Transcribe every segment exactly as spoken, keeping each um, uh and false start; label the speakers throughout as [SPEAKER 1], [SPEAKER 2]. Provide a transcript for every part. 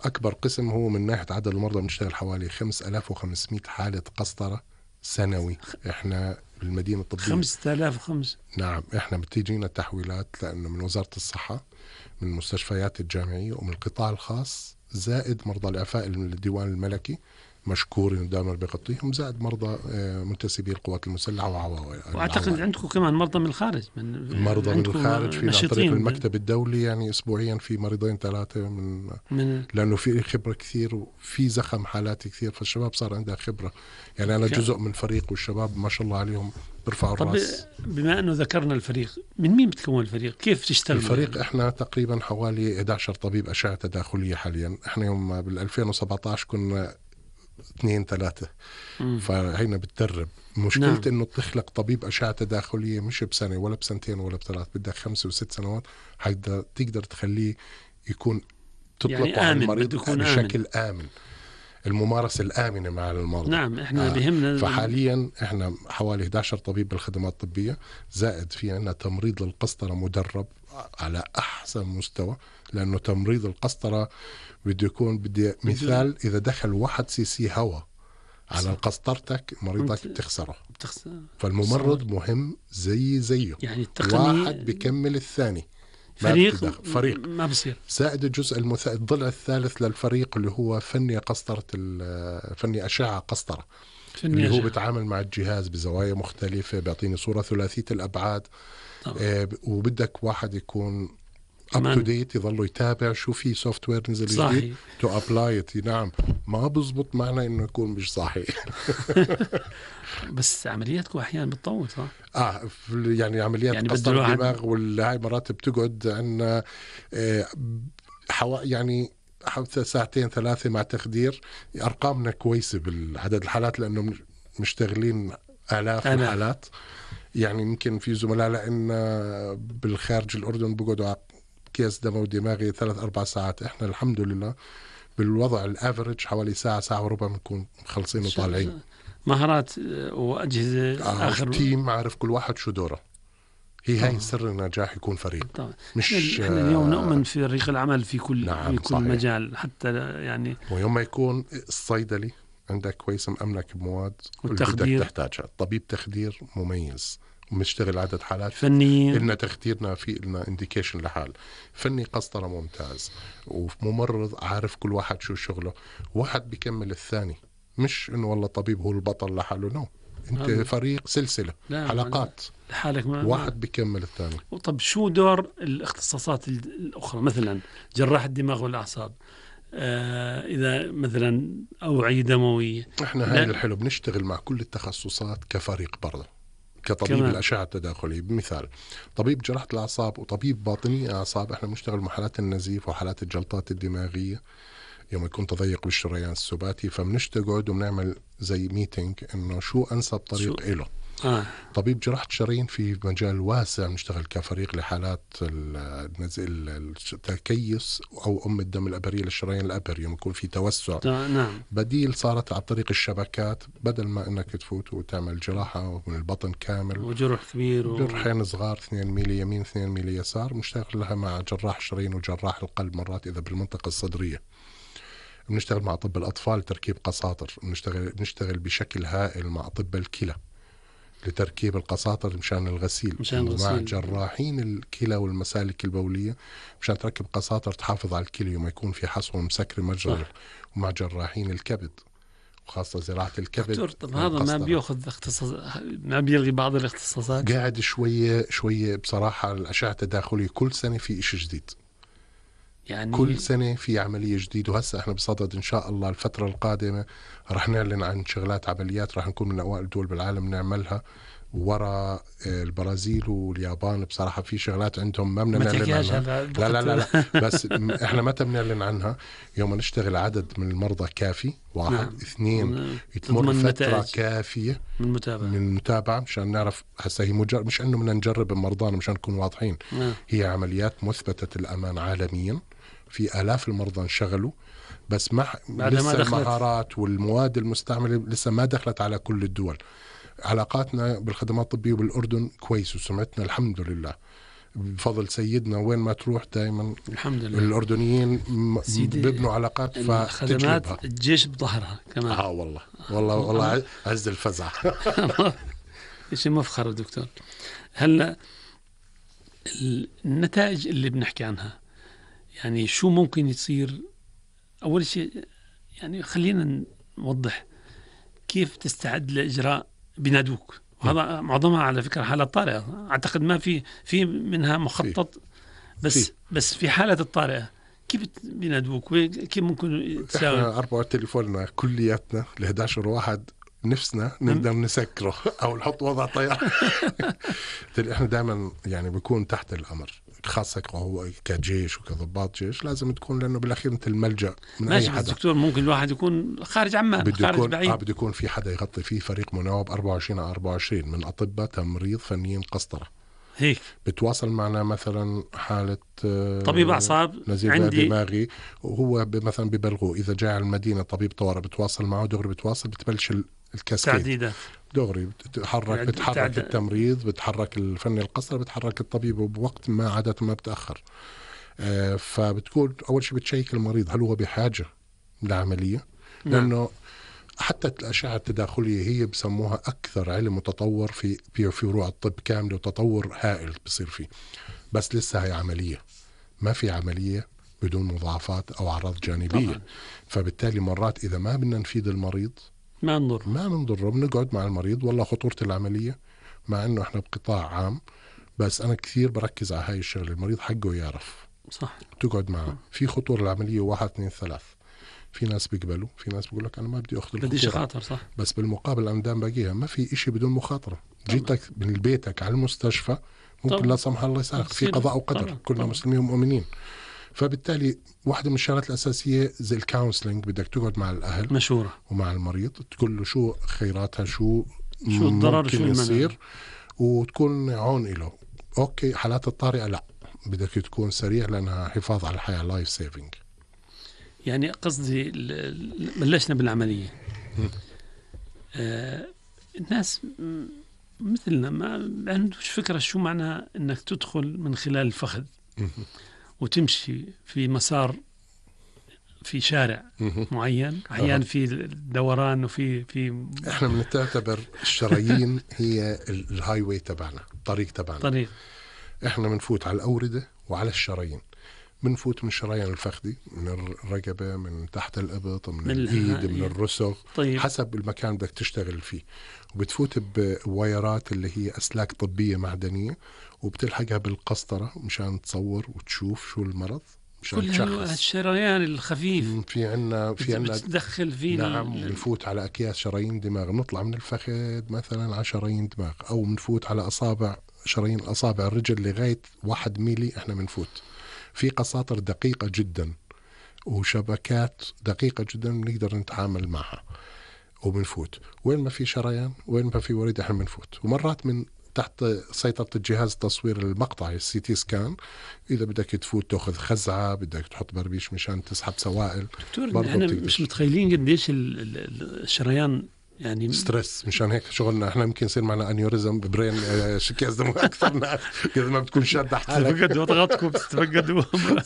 [SPEAKER 1] أكبر قسم هو من ناحية عدد المرضى بنشتغل حوالي خمسة آلاف وخمسمائة حالة قسطرة سنوي. إحنا بالمدينة الطبية
[SPEAKER 2] خمسة آلاف وخمس.
[SPEAKER 1] نعم، إحنا بتيجينا تحويلات لأنه من وزارة الصحة، من المستشفيات الجامعية، ومن القطاع الخاص، زائد مرضى الإعفاء من الديوان الملكي مشكورين دائما بيغطيهم، زائد مرضى منتسبي القوات المسلحة وعوائل.
[SPEAKER 2] وأعتقد عندكم كمان مرضى من الخارج، من
[SPEAKER 1] مرضى من الخارج في عن طريق المكتب
[SPEAKER 2] بال...
[SPEAKER 1] الدولي، يعني أسبوعيا في مريضين ثلاثة من, من لأنه في خبرة كثير وفي زخم حالات كثير، فالشباب صار عندها خبرة. يعني أنا جزء من فريق والشباب ما شاء الله عليهم برفعوا الراس.
[SPEAKER 2] بما أنه ذكرنا الفريق، من مين بتكون الفريق؟ كيف تشتغل
[SPEAKER 1] الفريق؟ يعني إحنا تقريبا حوالي إحدى عشر طبيب أشعة تداخلية حاليا. إحنا يوم بال2017 كنا اثنين ثلاثة، فهينا بتدرب. مشكلة نعم. إنه تخلق طبيب أشعة تداخلية مش بسنة ولا بسنتين ولا بثلاث، بدك خمس وست سنوات حتى تقدر تخليه يكون تطلق يعني على المريض بشكل آمن. آمن، الممارسة الآمنة مع المرضى.
[SPEAKER 2] نعم، إحنا آه. بهمنا.
[SPEAKER 1] فحاليا إحنا حوالي إحدى عشر طبيب بالخدمات الطبية، زائد في عنا تمريض للقسطرة مدرب على أحسن مستوى، لأنه تمريض القسطرة بده يكون بدي مثال إذا دخل واحد سي سي هواء على قسطرتك مريضك بتخسره.
[SPEAKER 2] بتخسر.
[SPEAKER 1] فالممرض مهم زي زيه،
[SPEAKER 2] يعني التقنية
[SPEAKER 1] واحد بيكمل الثاني،
[SPEAKER 2] فريق
[SPEAKER 1] فريق
[SPEAKER 2] ما بصير.
[SPEAKER 1] زائد الجزء المث... الضلع الثالث للفريق اللي هو فني قسطرة فني أشعة قسطرة، فني اللي أشعة. هو بيتعامل مع الجهاز بزوايا مختلفة، بيعطيني صورة ثلاثية الأبعاد. آه وبدك واحد يكون up to date، يظلوا يتابع شو في سوفت وير نزل جديد to apply it. نعم، ما بزبط معنا إنه يكون مش صحيح.
[SPEAKER 2] بس عملياتكم أحيانا بتطول صح؟
[SPEAKER 1] آه يعني عمليات يعني قسطرة الدماغ والهاي مرات بتقعد عنا آه حوا يعني ساعتين ثلاثة مع تخدير. أرقامنا كويسة بالعدد الحالات لأنه مشتغلين آلاف الحالات. يعني يمكن في زملاء لأن بالخارج الأردن بقعدوا كيس دموي دماغي ثلاث أربع ساعات. إحنا الحمد لله بالوضع الأفريج حوالي ساعة ساعة وربع بنكون مخلصين وطالعين.
[SPEAKER 2] مهارات وأجهزة
[SPEAKER 1] آه آخر تيم عارف كل واحد شو دوره. هي هاي سر النجاح يكون فريق.
[SPEAKER 2] طبعا.
[SPEAKER 1] مش
[SPEAKER 2] احنا اليوم نؤمن في فريق العمل في كل
[SPEAKER 1] نعم
[SPEAKER 2] في كل صحيح. مجال حتى يعني.
[SPEAKER 1] ويوم ما يكون الصيدلي عندك كويس مأمنك بمواد والتخدير تحتاجها، طبيب تخدير مميز ومشتغل عدد حالات
[SPEAKER 2] فنيين،
[SPEAKER 1] إلنا تخديرنا في إلنا إنديكيشن لحال فني قسطرة ممتاز، وممرض عارف كل واحد شو شغله، واحد بيكمل الثاني. مش إنه والله طبيب هو البطل لحاله، نو، أنت آه. فريق سلسلة حلقات
[SPEAKER 2] لحالك ما
[SPEAKER 1] واحد ما. بيكمل الثاني.
[SPEAKER 2] طب شو دور الاختصاصات الأخرى مثلا جراح الدماغ والأعصاب؟ آه إذا مثلا أوعية دموية.
[SPEAKER 1] إحنا هاي الحلو بنشتغل مع كل التخصصات كفريق برضه، كطبيب كمان. الأشعة التداخلية بمثال طبيب جراحة الأعصاب وطبيب باطنية أعصاب، إحنا بنشتغل مع حالات النزيف وحالات الجلطات الدماغية يوم يكون تضيق بالشريان السباتي، فبنشتغل وبنعمل زي ميتينج إنه شو أنسب طريق إله. آه. طبيب جراحة شرايين في مجال واسع، نشتغل كفريق لحالات التكيس أو أم الدم الأبرية للشرايين الأبري يوم يكون في توسع.
[SPEAKER 2] نعم.
[SPEAKER 1] بديل صارت على طريق الشبكات، بدل ما إنك تفوت وتعمل جراحة من البطن كامل
[SPEAKER 2] وجرح كبير و...
[SPEAKER 1] جرحين صغار اثنين ميلي يمين اثنين ميلي يسار، نشتغل لها مع جراح شرايين وجراح القلب مرات إذا بالمنطقة الصدرية. بنشتغل مع طب الأطفال تركيب قساطر، بنشتغل بنشتغل بشكل هائل مع طب الكلى لتركيب القساطر مشان الغسيل،
[SPEAKER 2] مشان
[SPEAKER 1] مع
[SPEAKER 2] الغسيل.
[SPEAKER 1] جراحين الكلى والمسالك البولية مشان تركب قساطر تحافظ على الكلى وما يكون في حصوة مسكر مجرى، ومع جراحين الكبد وخاصة زراعة الكبد.
[SPEAKER 2] دكتور طب هذا ما بيأخذ اختصاص، ما بيلغي بعض الاختصاصات؟
[SPEAKER 1] قاعد شوية شوية بصراحة. الأشعة التداخلية كل سنة في إشي جديد، يعني كل سنة في عملية جديدة. وهسه احنا بصدد ان شاء الله الفترة القادمة رح نعلن عن شغلات عمليات رح نكون من اوائل الدول بالعالم نعملها ورا البرازيل واليابان. بصراحة في شغلات عندهم ما بدنا نعلن عنها. لا لا لا, لا. بس احنا متى بنعلن عنها؟ يوم نشتغل عدد من المرضى كافي، واحد نعم. اثنين تمر فترة كافية
[SPEAKER 2] من متابعة
[SPEAKER 1] من متابعة مشان نعرف. هسه هي مجرد مش انه بدنا نجرب بمرضانا مشان نكون واضحين نعم. هي عمليات مثبتة الأمان عالميا، في آلاف المرضى انشغلوا، بس مع لسه المهارات والمواد المستعملة لسه ما دخلت على كل الدول. علاقاتنا بالخدمات الطبية بالأردن كويس وسمعتنا الحمد لله بفضل سيدنا وين ما تروح دائما
[SPEAKER 2] الحمد لله
[SPEAKER 1] الأردنيين بيبنوا علاقات
[SPEAKER 2] فتجلبها الجيش بظهرها كمان.
[SPEAKER 1] اه والله والله والله عز الفزع.
[SPEAKER 2] شيء مفخر دكتور. هلا النتائج اللي بنحكي عنها يعني شو ممكن يصير؟ أول شيء يعني خلينا نوضح كيف تستعد لإجراء بنادوك، وهذا معظمها على فكرة حالات طارئة، أعتقد ما في في منها مخطط، بس في. بس في حالة الطارئة كيف بينادوك وكيف ممكن تساوي؟
[SPEAKER 1] احنا أربعة تليفوننا كلياتنا ل إحدى عشر واحد نفسنا نقدر نسكره أو نحط وضع طيارة. احنا دائما يعني بيكون تحت الأمر، خاصة هو كجيش وكضباط جيش لازم تكون، لأنه بالأخير أنت الملجأ من أي حدا.
[SPEAKER 2] دكتور ممكن الواحد يكون خارج عمان، خارج
[SPEAKER 1] يكون
[SPEAKER 2] بعيد،
[SPEAKER 1] آه بده يكون في حدا يغطي فيه، فريق مناوب أربعة وعشرين على أربعة وعشرين من أطباء تمريض فنيين قسطرة
[SPEAKER 2] هيك
[SPEAKER 1] بتواصل معنا. مثلا حالة
[SPEAKER 2] طبيب أعصاب
[SPEAKER 1] نزيف
[SPEAKER 2] عندي
[SPEAKER 1] دماغي وهو مثلا ببلغوا إذا جاء على المدينة طبيب طوارئ بتواصل معه دغري، بتواصل بتبلش الكاسكيد
[SPEAKER 2] تعديدة
[SPEAKER 1] دغري، بتحرك بتحرك تعد... التمريض، بتحرك الفني القسطرة، بتحرك الطبيب، وبوقت ما عادة ما بتأخر. آه فبتكون أول شيء بتشيك المريض هل هو بحاجة لعملية، لأنه نعم. حتى الأشعة التداخلية هي بسموها أكثر علم متطور في في فروع الطب كاملة، وتطور هائل بصير فيه، بس لسه هي عملية، ما في عملية بدون مضاعفات أو أعراض جانبية طبعا. فبالتالي مرات إذا ما بدنا نفيد المريض
[SPEAKER 2] ما نضر
[SPEAKER 1] ما بنضره، بنقعد مع المريض والله خطورة العملية، مع إنه إحنا بقطاع عام، بس أنا كثير بركز على هاي الشغلة، المريض حقه يعرف
[SPEAKER 2] صح،
[SPEAKER 1] تقعد معه في خطورة العملية واحد اثنين ثلاث. في ناس بيقبلوا، في ناس بيقول لك أنا ما بدي أخذ
[SPEAKER 2] بديش خاطر، صح،
[SPEAKER 1] بس بالمقابل أنا دام باقيها ما في إشي بدون مخاطرة. جيتك من بيتك على المستشفى ممكن طبعا. لا سمح الله يساعدك في قضاء وقدر طبعا. كلنا طبعا. مسلمين ومؤمنين. فبالتالي واحدة من الشغلات الأساسية زي الكونسلنج، بدك تقعد مع الأهل
[SPEAKER 2] مشورة
[SPEAKER 1] ومع المريض، تقول له شو خيراتها، شو
[SPEAKER 2] شو الضرر، شو
[SPEAKER 1] يصير، وتكون عون له. أوكي حالات الطارئة لا، بدك تكون سريع لأنها حفاظ على الحياة، لايف سيفينج.
[SPEAKER 2] يعني قصدي بلشنا بالعملية، آه الناس مثلنا ما عندوش فكرة شو معناها انك تدخل من خلال الفخذ وتمشي في مسار في شارع معين، احيانا في دوران وفي في
[SPEAKER 1] احنا بنعتبر الشرايين هي الهاي واي تبعنا، الطريق تبعنا،
[SPEAKER 2] طريق.
[SPEAKER 1] احنا بنفوت على الأوردة وعلى الشرايين، بنفوت من الشرايين الفخذي، من الرقبة، من تحت الإبط، من, من الإيد، من الرسغ،
[SPEAKER 2] طيب.
[SPEAKER 1] حسب المكان بدك تشتغل فيه، وبتفوت بوايرات اللي هي أسلاك طبية معدنية، وبتلحقها بالقسطرة مشان تصور وتشوف شو المرض، مشان
[SPEAKER 2] كل هالشريان الخفيف
[SPEAKER 1] في عنا في عنا
[SPEAKER 2] بتدخل فيه.
[SPEAKER 1] نعم، بنفوت على أكياس شرايين دماغ، نطلع من الفخذ مثلا على شرايين دماغ، أو بنفوت على أصابع شرايين أصابع الرجل لغاية واحد ميلي احنا بنفوت في قساطر دقيقة جدا وشبكات دقيقة جدا بنقدر نتعامل معها، وبنفوت وين ما في شريان، وين ما في وريد احنا بنفوت. ومرات من تحت سيطرة الجهاز التصوير المقطعي السي تي سكان، إذا بدك تفوت تأخذ خزعة، بدك تحط بربيش مشان تسحب سوائل.
[SPEAKER 2] دكتور احنا مش متخيلين قديش الشريان يعني
[SPEAKER 1] ستريس، مشان هيك شغلنا احنا يمكن يصير معنا انيوريزم ببرين شكاز دم اكثر ناس اذا ما بتكون شادة حالك
[SPEAKER 2] تتفقدوا وضغطكم تتفقدوا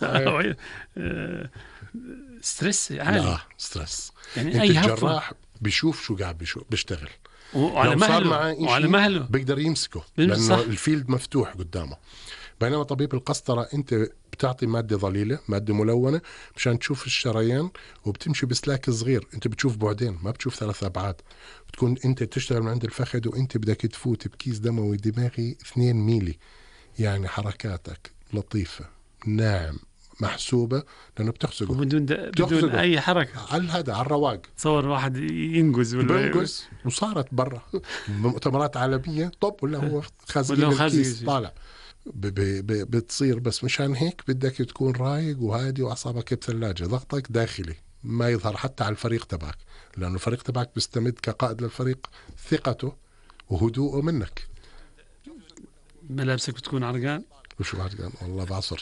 [SPEAKER 2] ستريس عالي.
[SPEAKER 1] لا ستريس
[SPEAKER 2] يعني
[SPEAKER 1] انت الجراح بيشوف شو قاعد بيشتغل
[SPEAKER 2] وعلى مهله وعلى مهله
[SPEAKER 1] بيقدر يمسكه لانه الفيلد مفتوح قدامه. بينما طبيب القسطرة انت بتعطي مادة ظليلة، مادة ملونة مشان تشوف الشريان، وبتمشي بسلاك صغير، انت بتشوف بعدين ما بتشوف ثلاث ابعاد، بتكون انت تشتغل من عند الفخذ وانت بدك تفوت بكيس دموي دماغي اثنين ميلي، يعني حركاتك لطيفة ناعم محسوبة، لأنه بتخزقه
[SPEAKER 2] وبدون بدون أي حركة
[SPEAKER 1] على هذا على الرواق.
[SPEAKER 2] تصور واحد ينجز ولا
[SPEAKER 1] ينجز، وصارت برا مؤتمرات عالمية طب ولا هو خازقين الكيس طالع بتصير. بس مشان هيك بدك تكون رايق وهادي وأعصابك بثلاجة، ضغطك داخلي ما يظهر حتى على الفريق تبعك، لأنه الفريق تبعك بيستمد كقائد للفريق ثقته وهدوءه منك.
[SPEAKER 2] ملابسك بتكون عرقان؟
[SPEAKER 1] وشو عرقان؟ والله بعصر.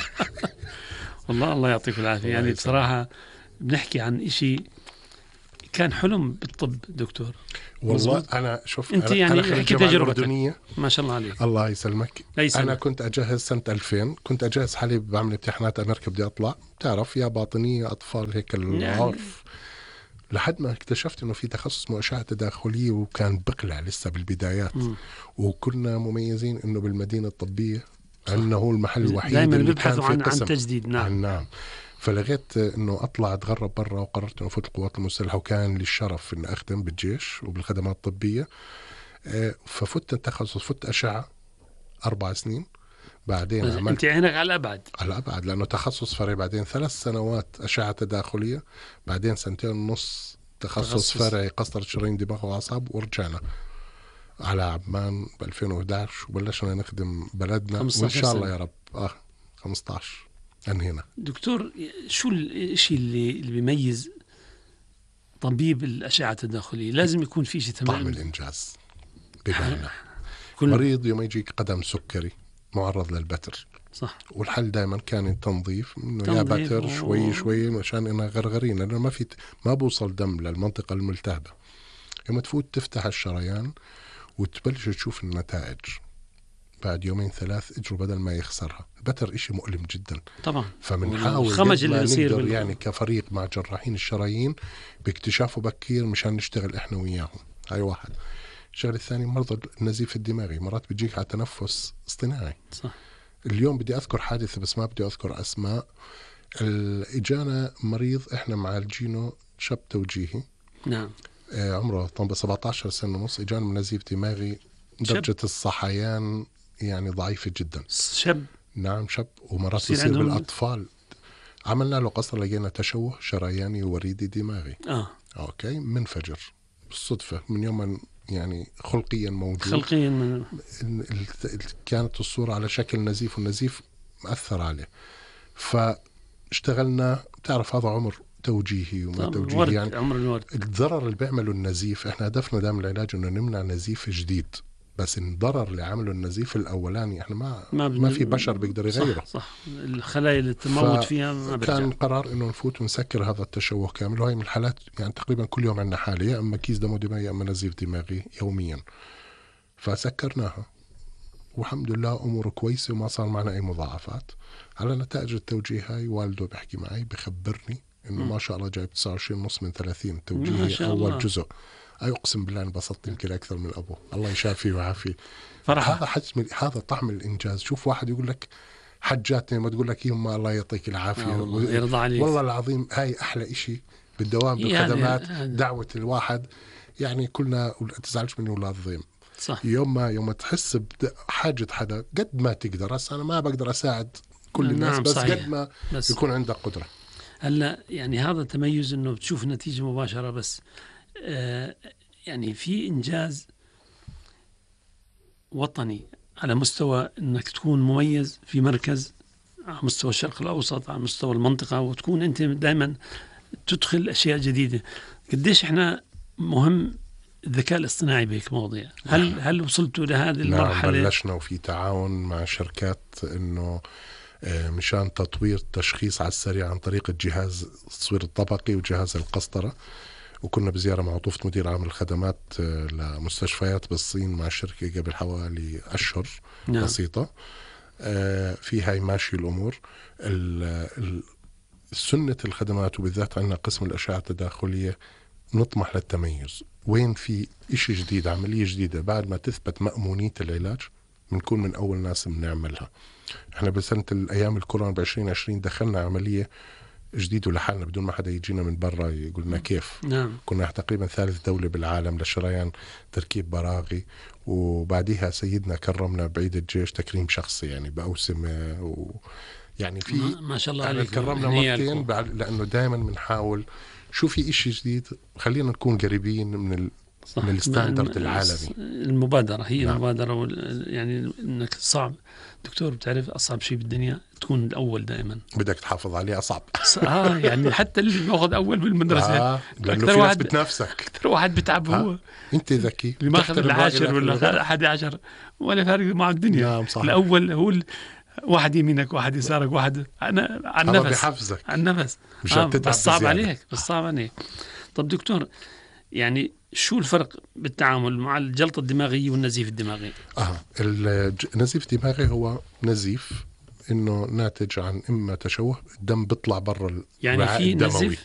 [SPEAKER 2] والله الله يعطيك العافية. يعني بصراحة بنحكي عن إشي كان حلم بالطب دكتور.
[SPEAKER 1] والله مزبوط. أنا شوف
[SPEAKER 2] أنت
[SPEAKER 1] أنا
[SPEAKER 2] يعني
[SPEAKER 1] أنا
[SPEAKER 2] حكي تجربتك ما شاء الله عليك.
[SPEAKER 1] الله يسلمك. أنا كنت أجهز سنة ألفين، كنت أجهز حالي بعمل امتحانات أمريكا، بدي أطلع تعرف يا باطنية أطفال هيك العرف يعني. لحد ما اكتشفت إنه في تخصص أشعة تداخلية، وكان بقلع لسه بالبدايات. م. وكنا مميزين إنه بالمدينة الطبية عندنا هو المحل الوحيد اللي كان في
[SPEAKER 2] عن,
[SPEAKER 1] قسم
[SPEAKER 2] عن تجديد. نعم.
[SPEAKER 1] نعم. فلغيت انه اطلع اتغرب برا، وقررت انه افوت القوات المسلحه، وكان لي الشرف اني اخدم بالجيش وبالخدمات الطبيه. ففت التخصص، فت اشعه اربع سنين. بعدين عملت
[SPEAKER 2] انت عينك على الابعد
[SPEAKER 1] على الابعد لانه تخصص فرعي. بعدين ثلاث سنوات اشعه تداخليه، بعدين سنتين ونص تخصص, تخصص فرعي قسطره شرايين دماغ واعصاب، ورجعنا على عمان ب ألفين وأحد عشر وبلشنا نخدم بلدنا، وان شاء الله يا رب اه خمسة عشر أنهينا.
[SPEAKER 2] دكتور، شو الشيء اللي اللي بيميز طبيب الأشعة التداخلية؟ لازم يكون في شيء تمام.
[SPEAKER 1] طعم الإنجاز. بمعنى كل مريض يوم يجيك قدم سكري معرض للبتر،
[SPEAKER 2] صح،
[SPEAKER 1] والحل دائما كان التنظيف، انه يا بتر شوي شوي مشان انها غرغرين، لانه ما في ما بوصل دم للمنطقة الملتهبة. يوم تفوت تفتح الشريان وتبلش تشوف النتائج بعد يومين ثلاث، اجره بدل ما يخسرها. البتر اشي مؤلم جدا
[SPEAKER 2] طبعا،
[SPEAKER 1] فمنحاول
[SPEAKER 2] الخمج اللي بيصير
[SPEAKER 1] بال... يعني كفريق مع جراحين الشرايين باكتشافه بكير مشان نشتغل احنا وياهم. هاي واحد. الشغله الثاني مرضى النزيف الدماغي، مرات بتجيك على تنفس اصطناعي.
[SPEAKER 2] صح.
[SPEAKER 1] اليوم بدي اذكر حادثه بس ما بدي اذكر اسماء. اجانا مريض احنا معالجينه، شاب توجيهي.
[SPEAKER 2] نعم.
[SPEAKER 1] آه عمره سبعة عشر سنه ونص، اجانا من نزيف دماغي، درجه شب. الصحيان يعني ضعيفة جدا.
[SPEAKER 2] شاب.
[SPEAKER 1] نعم شاب. ومرات يصير بالأطفال. عملنا له قسطرة، لقينا تشوه شرياني ووريدي دماغي.
[SPEAKER 2] آه.
[SPEAKER 1] أوكي. منفجر بالصدفة من يوم من يعني خلقيا موجود.
[SPEAKER 2] خلقيا من...
[SPEAKER 1] كانت الصورة على شكل نزيف، والنزيف مأثر عليه. فاشتغلنا، تعرف هذا عمر توجيهي وما توجيهي
[SPEAKER 2] ورد.
[SPEAKER 1] يعني
[SPEAKER 2] عمر الورد.
[SPEAKER 1] الضرر اللي بيعمله النزيف، احنا هدفنا دائما العلاج انه نمنع نزيف جديد، بس الضرر اللي عمله النزيف الاولاني احنا ما ما, ما في بشر بيقدر يغيره.
[SPEAKER 2] صح, صح. الخلايا اللي تموت فيها ما برجع.
[SPEAKER 1] كان قرار انه نفوت ونسكر هذا التشوه كامل، وهي من الحالات يعني تقريبا كل يوم عندنا حاله، يا اما كيس دم دماغي يا اما نزيف دماغي يوميا. فسكرناها والحمد لله اموره كويسه وما صار معنا اي مضاعفات. على نتائج التوجيه هاي والده بيحكي معي بخبرني انه ما شاء الله جايب تسعة وعشرين ونص من ثلاثين توجيهي اول الله. جزء. أي أقسم بالله انبسطت يمكن أكثر من أبوه، الله يشافيه ويعافيه. هذا حجم، هذا طعم الإنجاز. شوف واحد يقول لك حجاتني ما تقول لك يما الله يعطيك العافية
[SPEAKER 2] و... يرضى عليك.
[SPEAKER 1] والله العظيم هاي أحلى إشي بالدوام بالخدمات يعني دعوة الواحد. يعني كلنا تزعلش مني أولاد ضيم.
[SPEAKER 2] صح.
[SPEAKER 1] يوم ما يوم ما تحس بحاجة حدا قد ما تقدر. بس أنا ما بقدر أساعد كل الناس. نعم بس صحيح. قد ما بس يكون عندك قدرة.
[SPEAKER 2] هلا يعني هذا تميز إنه بتشوف نتيجة مباشرة. بس آه يعني في إنجاز وطني على مستوى أنك تكون مميز في مركز على مستوى الشرق الأوسط، على مستوى المنطقة، وتكون أنت دائما تدخل أشياء جديدة. قديش إحنا مهم الذكاء الاصطناعي بهيك مواضيع؟ هل هل وصلتوا لهذه المرحلة؟
[SPEAKER 1] نعم بلشنا، وفي تعاون مع شركات إنه مشان تطوير التشخيص على السريع عن طريق الجهاز التصوير الطبقي وجهاز القسطرة. وكنا بزيارة مع عطوفة مدير عام الخدمات لمستشفيات بالصين مع الشركة قبل حوالي أشهر. نعم. بسيطة. في هاي ماشي الأمور. سنة الخدمات وبالذات عندنا قسم الأشعة التداخلية نطمح للتميز. وين في إشي جديد، عملية جديدة، بعد ما تثبت مأمونية العلاج بنكون من أول ناس بنعملها. احنا بسنة الأيام الكورونا بعشرين عشرين دخلنا عملية جديد ولحالنا بدون ما حدا يجينا من برا يقولنا كيف.
[SPEAKER 2] نعم.
[SPEAKER 1] كنا تقريبا ثالث دولة بالعالم للشريان تركيب براغي، وبعديها سيدنا كرمنا بعيد الجيش تكريم شخصي يعني بأوسمة و... يعني في
[SPEAKER 2] ما شاء الله
[SPEAKER 1] يعني
[SPEAKER 2] عليك.
[SPEAKER 1] كرمنا مرتين بعد، لأنه دائما بنحاول شو في إشي جديد خلينا نكون قريبين من ال... من الستاندرد العالمي.
[SPEAKER 2] المبادرة هي
[SPEAKER 1] نعم.
[SPEAKER 2] المبادرة وال... يعني إنك صعب دكتور، بتعرف أصعب شيء بالدنيا تكون الأول دائما،
[SPEAKER 1] بدك تحافظ عليه. أصعب
[SPEAKER 2] آه يعني حتى اللي بياخذ أول بالمدرسة
[SPEAKER 1] آه لأنه في ناس بتنافسك،
[SPEAKER 2] أكثر واحد بتعب هو.
[SPEAKER 1] آه. أنت ذكي
[SPEAKER 2] اللي ما أخذ العاشر ولا أحد عشر ولا فارق معه الدنيا.
[SPEAKER 1] نعم صحيح.
[SPEAKER 2] الأول هو ال... واحد يمينك واحد يسارك واحد أنا عن نفس
[SPEAKER 1] بحفزك
[SPEAKER 2] عن نفس
[SPEAKER 1] مشان
[SPEAKER 2] آه
[SPEAKER 1] تتعب
[SPEAKER 2] بس صعب
[SPEAKER 1] بزيادة.
[SPEAKER 2] عليك بس صعب عليك. طب دكتور، يعني شو الفرق بالتعامل مع الجلطة الدماغية والنزيف الدماغي؟
[SPEAKER 1] آه النزيف الدماغي هو نزيف إنه ناتج عن إما تشوه الدم بيطلع برا
[SPEAKER 2] يعني
[SPEAKER 1] الوعاء
[SPEAKER 2] في
[SPEAKER 1] الدموي.
[SPEAKER 2] نزيف